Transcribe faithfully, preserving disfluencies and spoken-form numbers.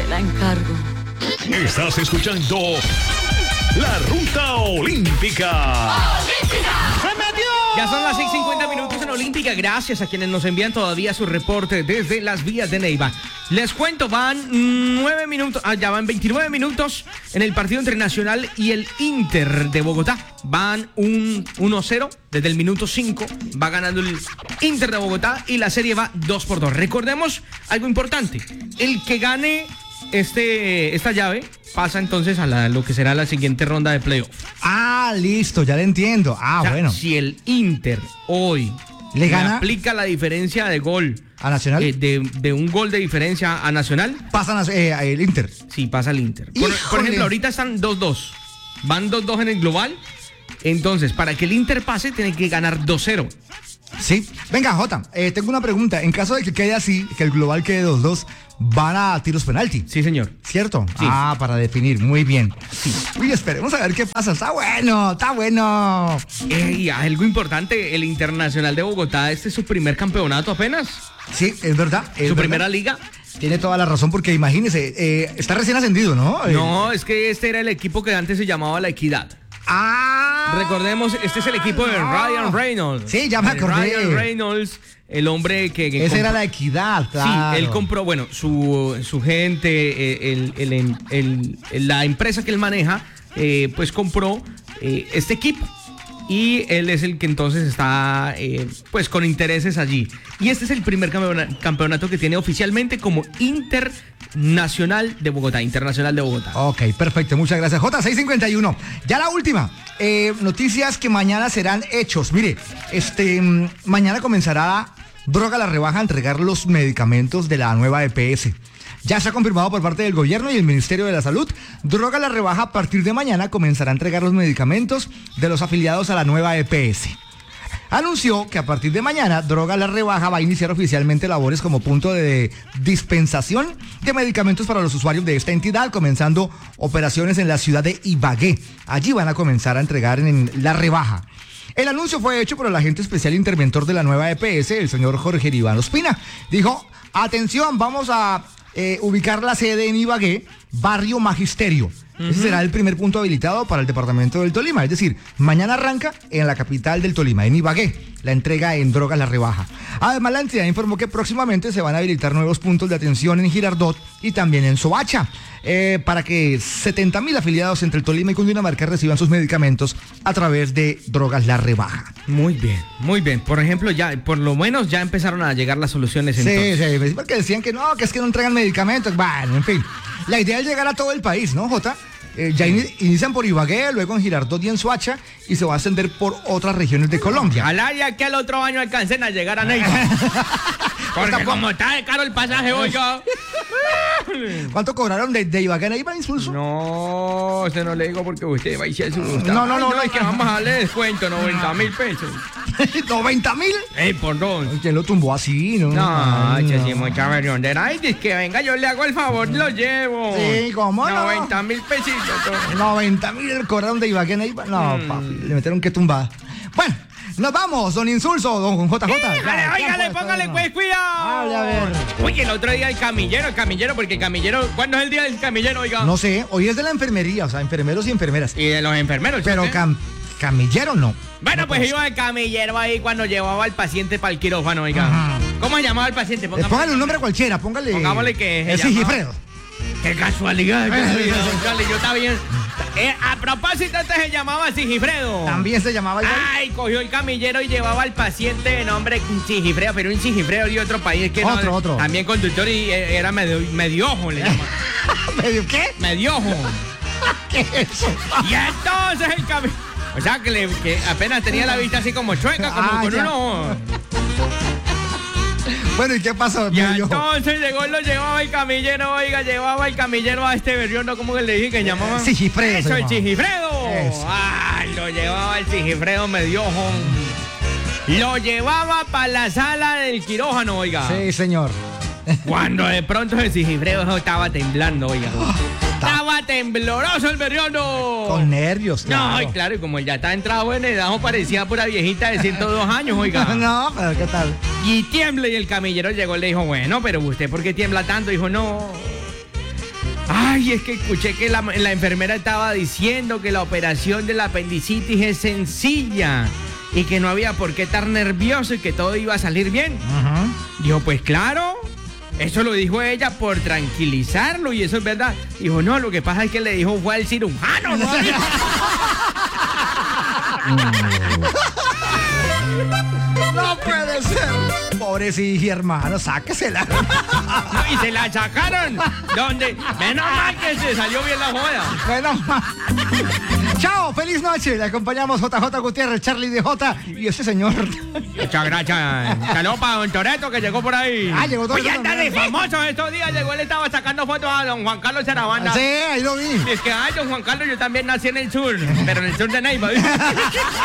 la encargo. Estás escuchando La Ruta Olímpica. Ya son las seis cincuenta minutos en Olímpica. Gracias a quienes nos envían todavía su reporte desde las vías de Neiva. Les cuento, van nueve minutos, ah, ya van veintinueve minutos en el partido entre Nacional y el Inter de Bogotá. Van un uno cero desde el minuto cinco. Va ganando el Inter de Bogotá y la serie va dos por dos. Recordemos algo importante. El que gane este, esta llave pasa entonces a la, lo que será la siguiente ronda de playoff. Ah, listo, ya le entiendo. Ah, O sea, bueno. si el Inter hoy ¿Le gana? aplica la diferencia de gol ¿A Nacional? eh, de, de un gol de diferencia a Nacional, Pasan a, eh, el Inter. sí pasa el Inter. Por, por ¡Híjole! ejemplo, ahorita están dos dos. Van dos dos en el global. Entonces, para que el Inter pase, tiene que ganar dos cero. Sí. Venga, Jota, eh, tengo una pregunta. En caso de que quede así, que el global quede dos dos, van a tiros penalti. Sí, señor. ¿Cierto? Sí. Ah, para definir. Muy bien. Sí. Uy, esperemos a ver qué pasa. Está bueno, está bueno. Eh, y algo importante, el Internacional de Bogotá, este es su primer campeonato apenas. Sí, es verdad. Es Su verdad. primera liga. Tiene toda la razón porque imagínese, eh, está recién ascendido, ¿no? Eh, No, es que este era el equipo que antes se llamaba La Equidad. Ah. Recordemos, este es el equipo de no. Ryan Reynolds. Sí, ya me De acordé. Ryan Reynolds, el hombre que... que Esa comp- era la equidad, claro. Sí, él compró, bueno, su, su gente, eh, el, el, el- el- la empresa que él maneja, eh, pues compró eh, este equipo. Y él es el que entonces está, eh, pues, con intereses allí. Y este es el primer campeona- campeonato que tiene oficialmente como Internacional de Bogotá, Internacional de Bogotá. Ok, perfecto, muchas gracias. J seiscientos cincuenta y uno. Ya la última. Eh, noticias que mañana serán hechos. Mire, este, mm, mañana comenzará Droga la Rebaja a entregar los medicamentos de la nueva E P S. Ya se ha confirmado por parte del gobierno y el Ministerio de la Salud. Droga la Rebaja a partir de mañana comenzará a entregar los medicamentos de los afiliados a la nueva E P S. Anunció que a partir de mañana Droga la Rebaja va a iniciar oficialmente labores como punto de dispensación de medicamentos para los usuarios de esta entidad, comenzando operaciones en la ciudad de Ibagué. Allí van a comenzar a entregar en la rebaja. El anuncio fue hecho por el agente especial interventor de la nueva E P S, el señor Jorge Iván Ospina. Dijo, atención, vamos a eh, ubicar la sede en Ibagué, barrio Magisterio. Ese será el primer punto habilitado para el departamento del Tolima. Es decir, mañana arranca en la capital del Tolima, en Ibagué, la entrega en Drogas la Rebaja. Además, la entidad informó que próximamente se van a habilitar nuevos puntos de atención en Girardot y también en Soacha, eh, para que setenta mil afiliados entre el Tolima y Cundinamarca reciban sus medicamentos a través de Drogas la Rebaja. Muy bien, muy bien. Por ejemplo, ya, por lo menos ya empezaron a llegar las soluciones Sí, entonces. sí, porque decían que no, que es que no entregan medicamentos. Bueno, en fin. La idea es llegar a todo el país, ¿no, Jota? Eh, ya in- inician por Ibagué, luego en Girardot y en Soacha, y se va a ascender por otras regiones de Colombia. Al área que al otro año alcancen a llegar a Neiva. Porque como está de caro el pasaje, oiga. ¿Cuánto cobraron de, de Ibagué a Neiva, Insulso? No, usted no le digo porque usted va y se asusta. No, no, no, Ay, no. es que vamos a darle descuento, noventa mil pesos. ¿noventa mil? Ey, por dos. ¿Quién lo tumbó así? No, No, Ay, che, no. sí, mucha berriondera. Ay, dice que venga, yo le hago el favor, lo llevo. Sí, ¿cómo no? noventa mil pesitos. todo. noventa mil cobraron de Ibagué a Neiva. No, Mm. papi, le metieron que tumbada. Bueno, nos vamos, don Insulso, don J J. Óigale, óigale, póngale pues cuidado. Hable, a ver. Oye, el otro día el camillero, el camillero, porque el camillero, ¿cuándo es el día del camillero, oiga? No sé, hoy es de la enfermería, o sea, enfermeros y enfermeras. Y de los enfermeros. ¿sí Pero usted? cam- camillero no. Bueno, No pues conozco. iba el camillero ahí cuando llevaba al paciente para el quirófano, oiga. Ajá. ¿Cómo se llamaba el paciente? Eh, Póngame- póngale un nombre cualquiera, póngale. Pongámosle que se Es llama- Sigifredo. Qué casualidad, qué Eh, casualidad, sí, sí. Gonzalo, yo estaba bien. Eh, a propósito, este se llamaba Sigifredo. También se llamaba igual. Ay, cogió el camillero y llevaba al paciente de nombre Sigifredo, pero un Sigifredo de otro país que Otro, no, otro. también conductor y eh, era medio, mediojo, le llaman. ¿Medio qué? Mediojo. ¿Qué es eso? Y entonces el camillero, o sea, que, le- que apenas tenía la vista así como chueca, como Ah, con ya. un ojo. Bueno, ¿y qué pasó? Y medio? entonces llegó y lo llevaba el camillero, oiga, llevaba el camillero a este berriondo, ¿cómo que le dije que llamaba? Sigifredo se Eso, el llamaba. Sigifredo. Eso. Ay, lo llevaba el Sigifredo mediojo. Lo llevaba para la sala del quirófano, oiga. Sí, señor. Cuando de pronto el Sigifredo estaba temblando, oiga. Estaba tembloroso el berriondo. Con nervios, No, claro. y claro, y como él ya está entrado en edad, parecía pura viejita de ciento dos años, oiga. No, pero ¿qué tal? Y tiembla y el camillero llegó y le dijo, bueno, pero usted ¿por qué tiembla tanto? Dijo, no, Ay, es que escuché que la, la enfermera estaba diciendo que la operación de la apendicitis es sencilla y que no había por qué estar nervioso y que todo iba a salir bien. Uh-huh. Dijo, pues claro, eso lo dijo ella por tranquilizarlo y eso es verdad. Dijo, no, lo que pasa es que le dijo fue al cirujano, ¿no? No puede ser. Pobrecilla, hermano, sáquesela. No, y se la sacaron. ¿Dónde? Menos mal que se salió bien la joda. Menos mal. Chao, feliz noche. Le acompañamos J J Gutiérrez, Charlie D J y ese señor. Muchas gracias. Saludos para don Toreto que llegó por ahí. Ah, llegó Toreto. Oye, anda de famoso estos días. Llegó, él estaba sacando fotos a don Juan Carlos Sarabanda. Sí, ahí lo vi. Es que, ay, don Juan Carlos, yo también nací en el sur, pero en el sur de Neiva.